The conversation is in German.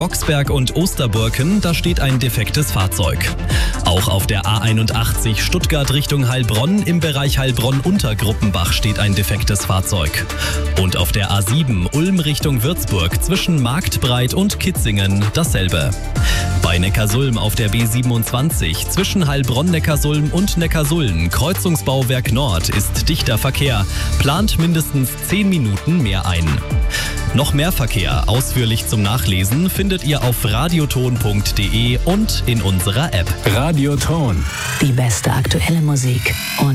Boxberg und Osterburken, da steht ein defektes Fahrzeug. Auch auf der A81 Stuttgart Richtung Heilbronn im Bereich Heilbronn-Untergruppenbach steht ein defektes Fahrzeug. Und auf der A7 Ulm Richtung Würzburg zwischen Marktbreit und Kitzingen dasselbe. Bei Neckarsulm auf der B27 zwischen Heilbronn-Neckarsulm und Neckarsulm Kreuzungsbauwerk Nord ist dichter Verkehr. Plant mindestens 10 Minuten mehr ein. Noch mehr Verkehr ausführlich zum Nachlesen findet ihr auf radioton.de und in unserer App. Radioton. Die beste aktuelle Musik. Und